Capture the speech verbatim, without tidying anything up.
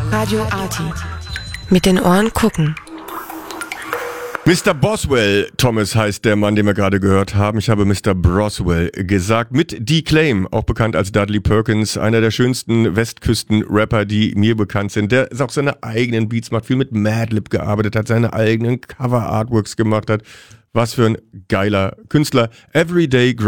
Radio Arty. Mit den Ohren gucken. Mister Boswell Thomas heißt der Mann, den wir gerade gehört haben. Ich habe Mister Broswell gesagt. Mit D-Claim, auch bekannt als Dudley Perkins, einer der schönsten Westküsten-Rapper, die mir bekannt sind. Der auch seine eigenen Beats macht, viel mit Madlib gearbeitet hat, seine eigenen Cover-Artworks gemacht hat. Was für ein geiler Künstler. Everyday